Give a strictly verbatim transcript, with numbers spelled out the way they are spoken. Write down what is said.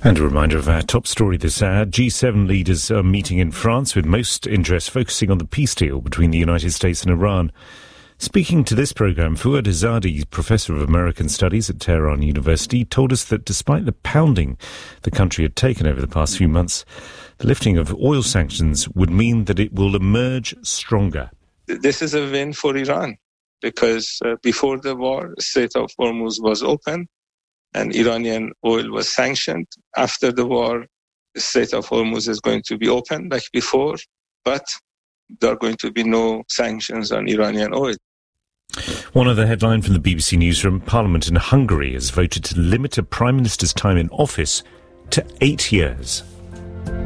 And a reminder of our top story this hour. G seven leaders are meeting in France with most interest focusing on the peace deal between the United States and Iran. Speaking to this programme, Fouad Azadi, Professor of American Studies at Tehran University, told us that despite the pounding the country had taken over the past few months, the lifting of oil sanctions would mean that it will emerge stronger. This is a win for Iran because uh, before the war, the Strait of Hormuz was open and Iranian oil was sanctioned. After the war, the Strait of Hormuz is going to be open like before, but there are going to be no sanctions on Iranian oil. One other headline from the B B C Newsroom: Parliament in Hungary has voted to limit a Prime Minister's time in office to eight years.